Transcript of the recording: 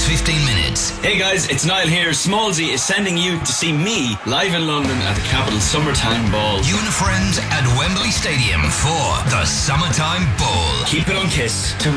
15 minutes. Hey guys, it's Niall here. Smallsy is sending you to see me live in London at the Capital Summertime Ball. You and a friend at Wembley Stadium for the Summertime Ball. Keep it on Kiss. Tune in.